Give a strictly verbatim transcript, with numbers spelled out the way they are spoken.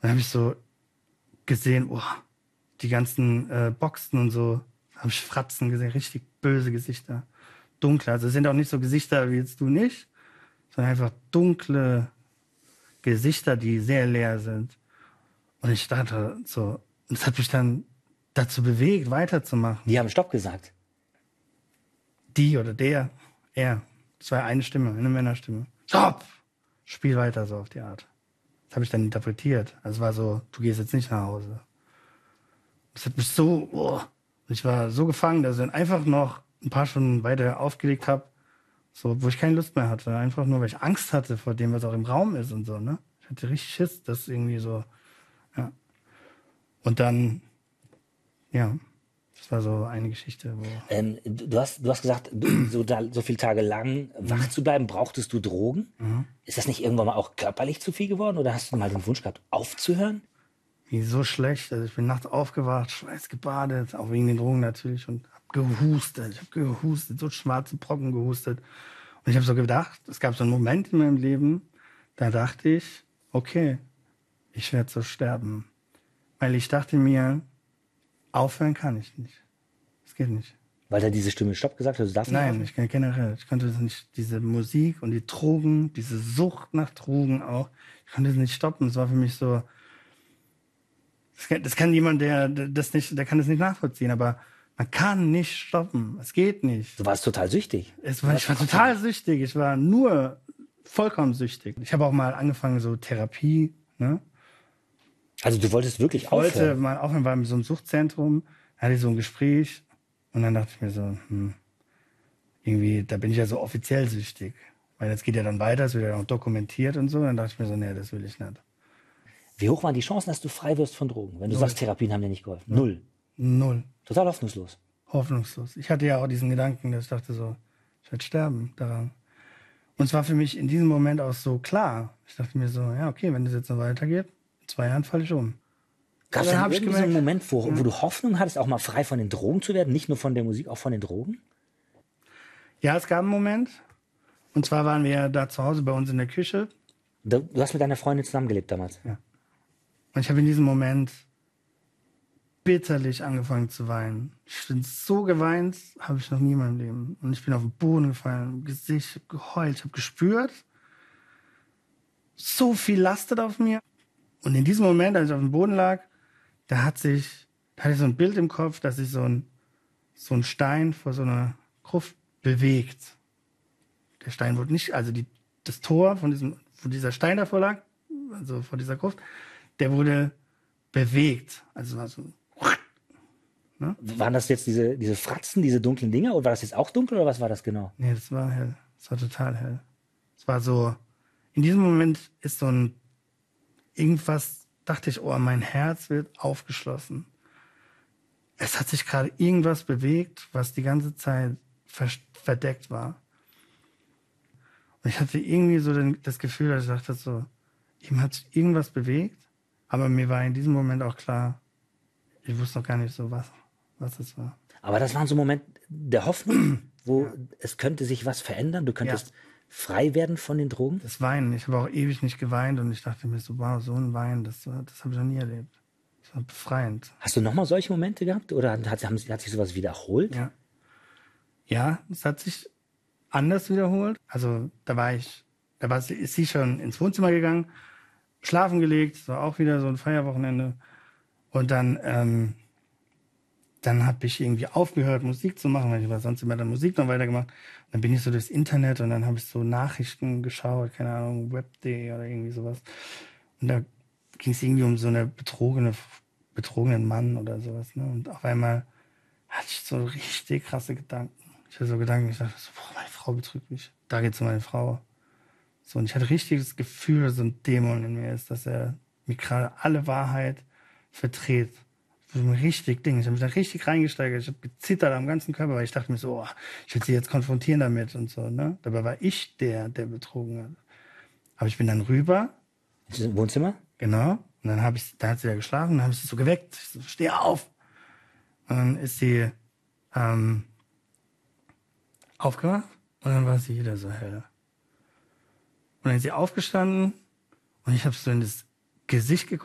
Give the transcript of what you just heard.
dann habe ich so gesehen, oh, die ganzen äh, Boxen und so, habe ich Fratzen gesehen, richtig böse Gesichter. Dunkle, also es sind auch nicht so Gesichter wie jetzt du nicht, sondern einfach dunkle Gesichter, die sehr leer sind. Und ich dachte so, das hat mich dann dazu bewegt, weiterzumachen. Die haben Stopp gesagt. Die oder der, er. Das war eine Stimme, eine Männerstimme. Stopp! Spiel weiter, so auf die Art. Das habe ich dann interpretiert. Also es war so, du gehst jetzt nicht nach Hause. Das hat mich so, oh, ich war so gefangen, dass ich dann einfach noch ein paar Stunden weiter aufgelegt habe, so, wo ich keine Lust mehr hatte. Einfach nur, weil ich Angst hatte vor dem, was auch im Raum ist und so, ne? Ich hatte richtig Schiss, das irgendwie so, ja. Und dann, ja, das war so eine Geschichte, wo... Ähm, du, hast, du hast gesagt, du, so, da, so viele Tage lang wach zu bleiben, brauchtest du Drogen? Mhm. Ist das nicht irgendwann mal auch körperlich zu viel geworden? Oder hast du mal den Wunsch gehabt, aufzuhören? Wie so schlecht. Also ich bin nachts aufgewacht, schweißgebadet, auch wegen den Drogen natürlich, und hab gehustet. Ich hab gehustet, so schwarze Brocken gehustet. Und ich habe so gedacht, es gab so einen Moment in meinem Leben, da dachte ich, okay, ich werde so sterben. Weil ich dachte mir, aufhören kann ich nicht. Das geht nicht. Weil da diese Stimme Stopp gesagt hat, du darfst nicht Nein, aufhören? ich kann generell. Ich konnte das nicht, diese Musik und die Drogen, diese Sucht nach Drogen auch, ich konnte das nicht stoppen. Es war für mich so, das kann, das kann jemand, der das nicht, der kann das nicht nachvollziehen, aber man kann nicht stoppen. Es geht nicht. Du warst total süchtig. Es war, ich war total süchtig. Ich war nur vollkommen süchtig. Ich habe auch mal angefangen, so Therapie, ne? Also du wolltest wirklich Ich wollte aufhören? mal aufhören, war in so einem Suchtzentrum, hatte ich so ein Gespräch und dann dachte ich mir so, hm, irgendwie, da bin ich ja so offiziell süchtig. Weil das geht ja dann weiter, es wird ja auch dokumentiert und so. Dann dachte ich mir so, nee, das will ich nicht. Wie hoch waren die Chancen, dass du frei wirst von Drogen? Wenn du Null. sagst, Therapien haben dir nicht geholfen. Null. Null. Total hoffnungslos. Hoffnungslos. Ich hatte ja auch diesen Gedanken, dass ich dachte so, ich werde sterben daran. Und es war für mich in diesem Moment auch so klar. Ich dachte mir so, ja, okay, wenn das jetzt so weitergeht, in zwei Jahren falle ich um. Gab es dann denn hab ich irgendwie so einen gemerkt- Moment, wo, wo du Hoffnung hattest, auch mal frei von den Drogen zu werden? Nicht nur von der Musik, auch von den Drogen? Ja, es gab einen Moment. Und zwar waren wir da zu Hause bei uns in der Küche. Du, du hast mit deiner Freundin zusammengelebt damals. Ja. Und ich habe in diesem Moment bitterlich angefangen zu weinen. Ich bin so geweint, habe ich noch nie in meinem Leben. Und ich bin auf den Boden gefallen, im Gesicht, ich habe geheult, ich habe gespürt, so viel lastet auf mir. Und in diesem Moment, als ich auf dem Boden lag, da hat sich, da hatte ich so ein Bild im Kopf, dass sich so ein, so ein Stein vor so einer Gruft bewegt. Der Stein wurde nicht, also die, das Tor von diesem, wo dieser Stein davor lag, also vor dieser Gruft, der wurde bewegt. Also war so, Waren das jetzt diese, diese Fratzen, diese dunklen Dinger? Oder war das jetzt auch dunkel oder was war das genau? nee, das war hell. Das war total hell. Es war so, in diesem Moment ist so ein, irgendwas, dachte ich, oh, mein Herz wird aufgeschlossen. Es hat sich gerade irgendwas bewegt, was die ganze Zeit ver- verdeckt war. Und ich hatte irgendwie so den, das Gefühl, dass ich dachte so, ihm hat sich irgendwas bewegt, aber mir war in diesem Moment auch klar, ich wusste noch gar nicht so, was, was es war. Aber das war so ein Moment der Hoffnung, wo es könnte sich was verändern. Du könntest Ja. frei werden von den Drogen. Das Weinen, ich habe auch ewig nicht geweint und ich dachte mir so, wow, so ein Wein, das, war- das habe ich noch nie erlebt. Das war befreiend. Hast du nochmal solche Momente gehabt? Oder hat, hat, haben, hat sich sowas wiederholt? Ja. Ja, es hat sich anders wiederholt. Also da war ich, da war sie, ist sie schon ins Wohnzimmer gegangen, schlafen gelegt, es war auch wieder so ein Feierwochenende. Und dann, ähm, dann habe ich irgendwie aufgehört, Musik zu machen, weil ich war sonst immer dann Musik noch weitergemacht. Und dann bin ich so durchs Internet und dann habe ich so Nachrichten geschaut, keine Ahnung, Web.de oder irgendwie sowas. Und da ging es irgendwie um so eine betrogene, betrogenen Mann oder sowas. Ne? Und auf einmal hatte ich so richtig krasse Gedanken. Ich hatte so Gedanken, ich dachte so, boah, meine Frau betrügt mich. Da geht's um meine Frau. So, und ich hatte richtig das Gefühl, dass so ein Dämon in mir ist, dass er mir gerade alle Wahrheit verdreht. Das ist ein richtig Ding. Ich habe mich da richtig reingesteigert. Ich habe gezittert am ganzen Körper, weil ich dachte mir so, oh, ich will sie jetzt konfrontieren damit und so. Ne? Dabei war ich der, der betrogen hat. Aber ich bin dann rüber, Im Wohnzimmer? genau, und dann habe ich, da hat sie ja geschlafen, und dann habe ich sie so geweckt. Ich so, steh auf. Und dann ist sie ähm, aufgewacht und dann war sie wieder so hell. Und dann ist sie aufgestanden und ich habe so in das Gesicht geguckt.